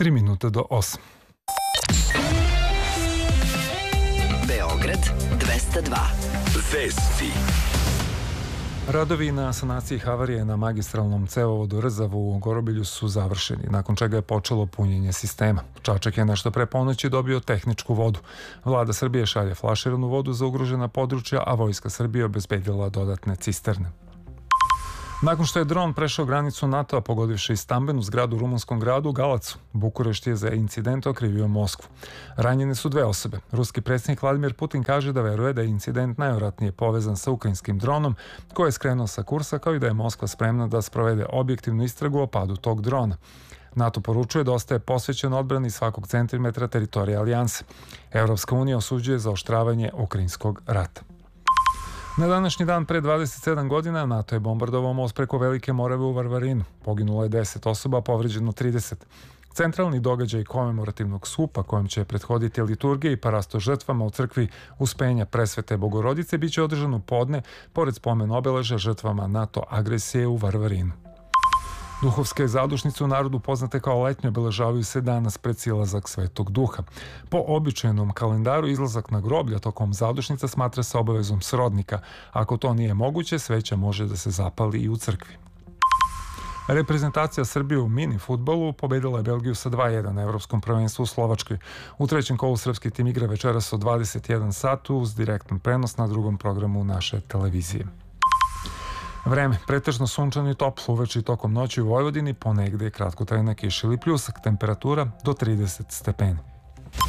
3 minuta do 8. Beograd 202. Vesti. Radovi na sanaciji havarije na magistralnom cevovodu Rzavu u Gorobilju su završeni, nakon čega je počelo punjenje sistema. Čačak je nešto pre ponoći dobio tehničku vodu. Vlada Srbije šalje flaširanu vodu za ugrožena područja, a Vojska Srbije obezbedila dodatne cisterne. Nakon što je dron prešao granicu NATO-a pogodivši stambenu zgradu u rumunskom gradu Galacu, Bukurešt je za incident okrivio Moskvu. Ranjene su 2 osobe. Ruski predsjednik Vladimir Putin kaže da veruje da je incident najvjerojatnije povezan sa ukrajinskim dronom koji je skrenuo sa kursa, kao i da je Moskva spremna da sprovede objektivnu istragu o padu tog drona. NATO poručuje da ostaje posvećen odbrani svakog centimetra teritorija alijanse. Evropska unija osuđuje zaoštravanje ukrajinskog rata. Na današnji dan pre 27 godina NATO je bombardovao most preko Velike Morave u Varvarinu. Poginulo je 10 osoba, povređeno 30. Centralni događaj komemorativnog skupa kojem će prethoditi liturgija i parasto žrtvama u crkvi Uspenja Presvete Bogorodice biće održan u podne pored spomen obeležja žrtvama NATO agresije u Varvarinu. Duhovske zadušnice u narodu poznate kao letnje obeležavaju se danas pred silazak Svetog Duha. Po običajnom kalendaru izlazak na groblja tokom zadušnica smatra se obavezom srodnika. Ako to nije moguće, sveća može da se zapali i u crkvi. Reprezentacija Srbije u mini fudbalu pobedila je Belgiju sa 2:1 na Evropskom prvenstvu u Slovačkoj. U trećem kolu srpski tim igra večeras od 21 satu uz direktan prenos na drugom programu naše televizije. Vreme, pretežno sunčano i toplo, uveče i tokom noći u Vojvodini, ponegde je kratkotrajna kiša ili pljusak, temperatura do 30 stepeni.